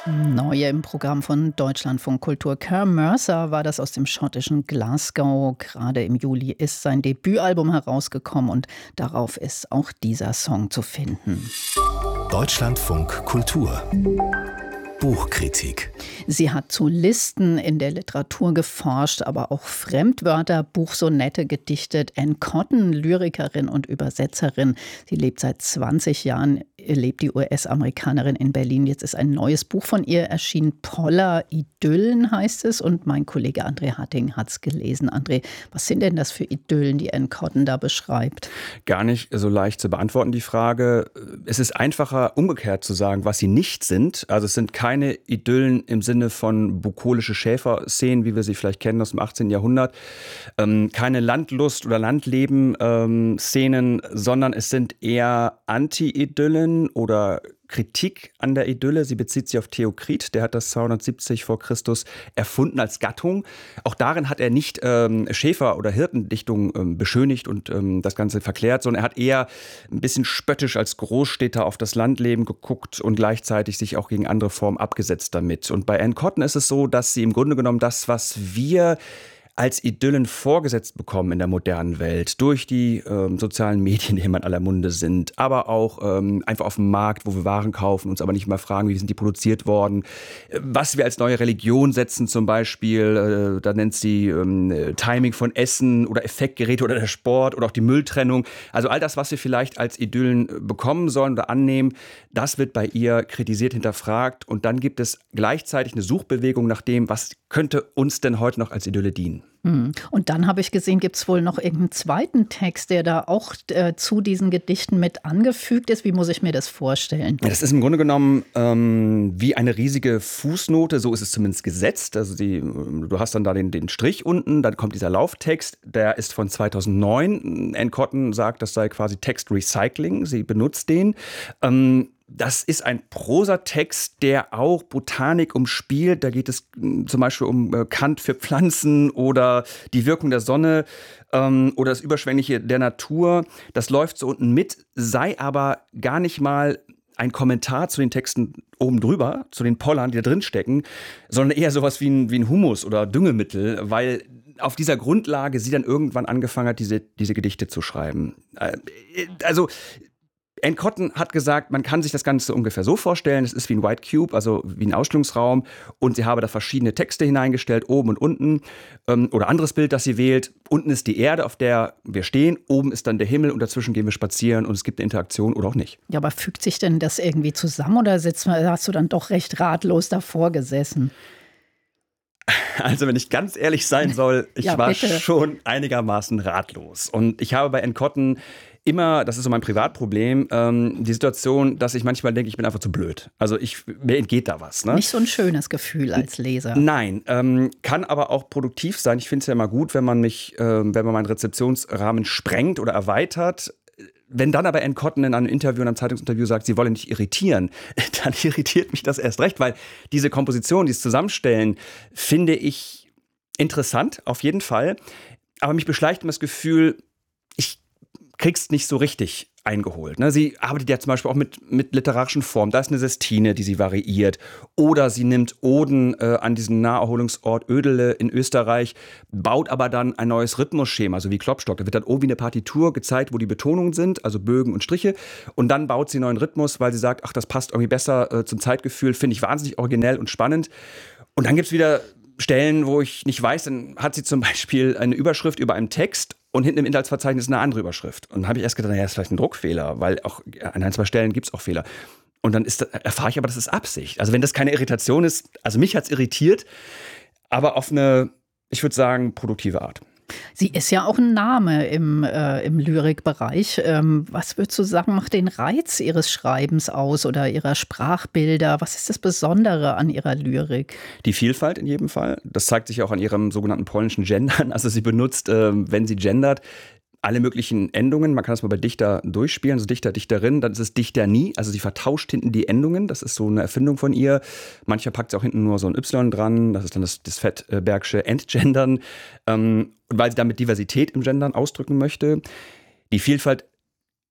Neu im Programm von Deutschlandfunk Kultur. Kerr Mercer war das aus dem schottischen Glasgow. Gerade im Juli ist sein Debütalbum herausgekommen und darauf ist auch dieser Song zu finden. Deutschlandfunk Kultur. Buchkritik. Sie hat zu Listen in der Literatur geforscht, aber auch Fremdwörter, Buchsonette gedichtet. Anne Cotton, Lyrikerin und Übersetzerin. Sie lebt seit 20 Jahren, lebt die US-Amerikanerin in Berlin. Jetzt ist ein neues Buch von ihr erschienen. Poller Idyllen heißt es. Und mein Kollege André Hatting hat es gelesen. André, was sind denn das für Idyllen, die Anne Cotton da beschreibt? Gar nicht so leicht zu beantworten, die Frage. Es ist einfacher, umgekehrt zu sagen, was sie nicht sind. Also es sind keine Idyllen im Sinne von bukolische Schäferszenen, wie wir sie vielleicht kennen aus dem 18. Jahrhundert. Keine Landlust- oder Landleben-Szenen, sondern es sind eher Anti-Idyllen oder Kritik an der Idylle. Sie bezieht sich auf Theokrit, der hat das 270 vor Christus erfunden als Gattung. Auch darin hat er nicht Schäfer- oder Hirtendichtung beschönigt und das Ganze verklärt, sondern er hat eher ein bisschen spöttisch als Großstädter auf das Landleben geguckt und gleichzeitig sich auch gegen andere Formen abgesetzt damit. Und bei Anne Cotton ist es so, dass sie im Grunde genommen das, was wir als Idyllen vorgesetzt bekommen in der modernen Welt, durch die sozialen Medien, die immer in aller Munde sind, aber auch einfach auf dem Markt, wo wir Waren kaufen, uns aber nicht mal fragen, wie sind die produziert worden, was wir als neue Religion setzen zum Beispiel, da nennt sie Timing von Essen oder Effektgeräte oder der Sport oder auch die Mülltrennung, also all das, was wir vielleicht als Idyllen bekommen sollen oder annehmen, das wird bei ihr kritisiert, hinterfragt und dann gibt es gleichzeitig eine Suchbewegung nach dem, was könnte uns denn heute noch als Idylle dienen. Und dann habe ich gesehen, gibt es wohl noch irgendeinen zweiten Text, der da auch zu diesen Gedichten mit angefügt ist. Wie muss ich mir das vorstellen? Das ist im Grunde genommen wie eine riesige Fußnote, so ist es zumindest gesetzt. Also du hast dann da den Strich unten, dann kommt dieser Lauftext, der ist von 2009. Anne Cotton sagt, das sei quasi Textrecycling, sie benutzt den. Das ist ein Prosatext, der auch Botanik umspielt. Da geht es zum Beispiel um Kant für Pflanzen oder die Wirkung der Sonne oder das Überschwängliche der Natur. Das läuft so unten mit, sei aber gar nicht mal ein Kommentar zu den Texten oben drüber, zu den Pollern, die da drin stecken, sondern eher sowas wie ein Humus oder Düngemittel, weil auf dieser Grundlage sie dann irgendwann angefangen hat, diese Gedichte zu schreiben. Also Anne Cotton hat gesagt, man kann sich das Ganze ungefähr so vorstellen, es ist wie ein White Cube, also wie ein Ausstellungsraum und sie habe da verschiedene Texte hineingestellt, oben und unten oder anderes Bild, das sie wählt. Unten ist die Erde, auf der wir stehen, oben ist dann der Himmel und dazwischen gehen wir spazieren und es gibt eine Interaktion oder auch nicht. Ja, aber fügt sich denn das irgendwie zusammen oder hast du dann doch recht ratlos davor gesessen? Also wenn ich ganz ehrlich sein soll, ich Ja, war bitte. schon einigermaßen ratlos und ich habe bei Anne Cotton immer, das ist so mein Privatproblem, die Situation, dass ich manchmal denke, ich bin einfach zu blöd. Also mir entgeht da was. Ne? Nicht so ein schönes Gefühl als Leser. Nein, kann aber auch produktiv sein. Ich finde es ja immer gut, wenn man meinen Rezeptionsrahmen sprengt oder erweitert. Wenn dann aber Anne Cotton in einem Interview, in einem Zeitungsinterview sagt, sie wolle nicht irritieren, dann irritiert mich das erst recht, weil diese Komposition, dieses Zusammenstellen, finde ich interessant, auf jeden Fall. Aber mich beschleicht immer das Gefühl, ich kriegst nicht so richtig eingeholt. Ne? Sie arbeitet ja zum Beispiel auch mit literarischen Formen. Da ist eine Sestine, die sie variiert. Oder sie nimmt Oden an diesen Naherholungsort Ödele in Österreich, baut aber dann ein neues Rhythmusschema, so wie Klopstock. Da wird dann oben wie eine Partitur gezeigt, wo die Betonungen sind, also Bögen und Striche. Und dann baut sie einen neuen Rhythmus, weil sie sagt, ach, das passt irgendwie besser zum Zeitgefühl. Finde ich wahnsinnig originell und spannend. Und dann gibt es wieder Stellen, wo ich nicht weiß, dann hat sie zum Beispiel eine Überschrift über einen Text und hinten im Inhaltsverzeichnis eine andere Überschrift. Und dann habe ich erst gedacht, naja, das ist vielleicht ein Druckfehler, weil auch an ein, zwei Stellen gibt es auch Fehler. Und dann erfahre ich aber, das ist Absicht. Also wenn das keine Irritation ist, also mich hat es irritiert, aber auf eine, ich würde sagen, produktive Art. Sie ist ja auch ein Name im Lyrikbereich. Was würdest du sagen, macht den Reiz ihres Schreibens aus oder ihrer Sprachbilder? Was ist das Besondere an ihrer Lyrik? Die Vielfalt in jedem Fall. Das zeigt sich auch an ihrem sogenannten polnischen Gendern. Also sie benutzt, wenn sie gendert, alle möglichen Endungen. Man kann das mal bei Dichter durchspielen, also Dichter, Dichterin, dann ist es Dichter nie. Also sie vertauscht hinten die Endungen. Das ist so eine Erfindung von ihr. Manchmal packt sie auch hinten nur so ein Y dran. Das ist dann das Fettbergsche Entgendern, weil sie damit Diversität im Gendern ausdrücken möchte. Die Vielfalt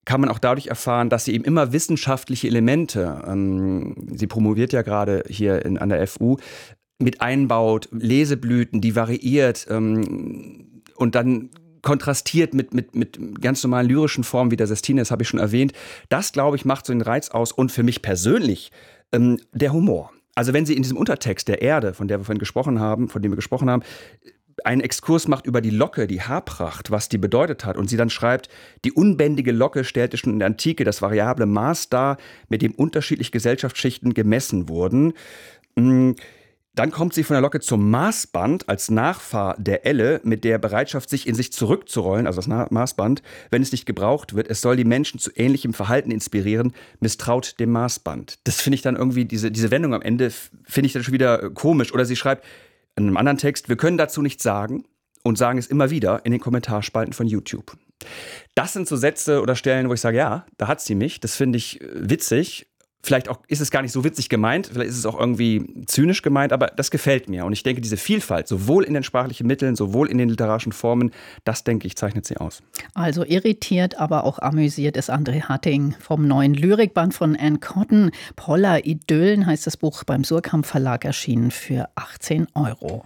kann man auch dadurch erfahren, dass sie eben immer wissenschaftliche Elemente, sie promoviert ja gerade hier an der FU, mit einbaut, Leseblüten, die variiert und dann kontrastiert mit ganz normalen lyrischen Formen wie der Sestine, das habe ich schon erwähnt. Das, glaube ich, macht so den Reiz aus und für mich persönlich der Humor. Also wenn sie in diesem Untertext der Erde, von dem wir gesprochen haben, einen Exkurs macht über die Locke, die Haarpracht, was die bedeutet hat und sie dann schreibt, die unbändige Locke stellte schon in der Antike das variable Maß dar, mit dem unterschiedliche Gesellschaftsschichten gemessen wurden. Dann kommt sie von der Locke zum Maßband als Nachfahr der Elle mit der Bereitschaft, sich in sich zurückzurollen, also das Maßband, wenn es nicht gebraucht wird. Es soll die Menschen zu ähnlichem Verhalten inspirieren, misstraut dem Maßband. Das finde ich dann irgendwie, diese Wendung am Ende, finde ich dann schon wieder komisch. Oder sie schreibt in einem anderen Text, wir können dazu nichts sagen und sagen es immer wieder in den Kommentarspalten von YouTube. Das sind so Sätze oder Stellen, wo ich sage, ja, da hat sie mich. Das finde ich witzig. Vielleicht auch ist es gar nicht so witzig gemeint, vielleicht ist es auch irgendwie zynisch gemeint, aber das gefällt mir. Und ich denke, diese Vielfalt, sowohl in den sprachlichen Mitteln, sowohl in den literarischen Formen, das, denke ich, zeichnet sie aus. Also irritiert, aber auch amüsiert ist André Hatting vom neuen Lyrikband von Anne Cotton. Poller Idyllen heißt das Buch, beim Surkamp Verlag erschienen für 18 €.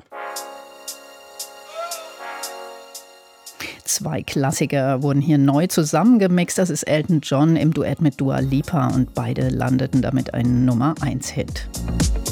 Zwei Klassiker wurden hier neu zusammengemixt. Das ist Elton John im Duett mit Dua Lipa und beide landeten damit einen Nummer-1-Hit.